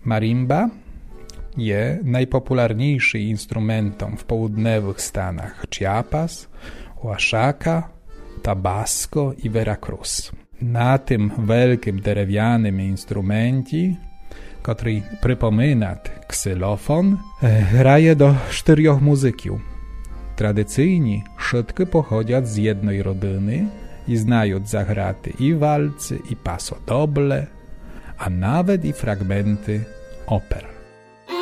Marimba je najpopularniejszy instrumentom w południowych stanach Chiapas, Oaxaca, Tabasco i Veracruz. Na tym wielkim drewnianym instrumencie, który przypomina ksylofon, graje do 4 muzyków. Tradycyjnie wszystkie pochodzą z jednej rodziny i znają zagraty i walce, i pasodoble, a nawet i fragmenty oper.